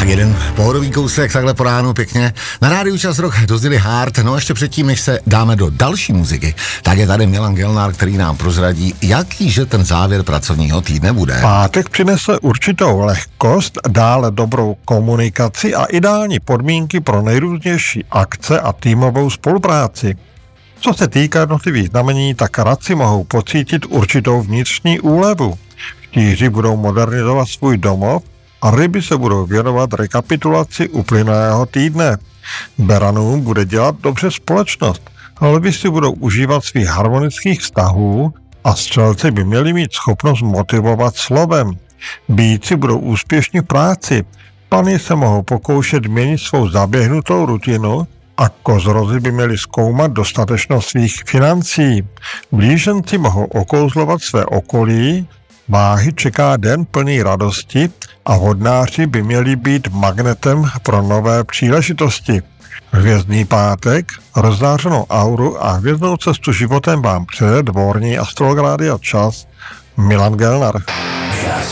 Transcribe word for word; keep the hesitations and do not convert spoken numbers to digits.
jeden pohodový kousek takhle po ránu pěkně. Na rádiu Čas Rock dozněli Hard, no ještě předtím, než se dáme do další muziky, tak je tady Milan Gelnár, který nám prozradí, jaký že ten závěr pracovního týdne bude. Pátek přinese určitou lehkost, dále dobrou komunikaci a ideální podmínky pro nejrůznější akce a týmovou spolupráci. Co se týká jednotlivých znamení, tak radci mohou pocítit určitou vnitřní úlevu. Štíři budou modernizovat svůj domov a ryby se budou věnovat rekapitulaci uplynulého týdne. Beranům bude dělat dobře společnost. Lvi si budou užívat svých harmonických vztahů a střelci by měli mít schopnost motivovat slovem. Býci budou úspěšní v práci. Pany se mohou pokoušet měnit svou zaběhnutou rutinu a kozorozy by měli zkoumat dostatečnost svých financí. Blíženci mohou okouzlovat své okolí, váhy čeká den plný radosti a vodnáři by měli být magnetem pro nové příležitosti. Hvězdný pátek, rozzářenou auru a hvězdnou cestu životem vám přeje dvorní astrolog Rádia Čas Milan Gelnár.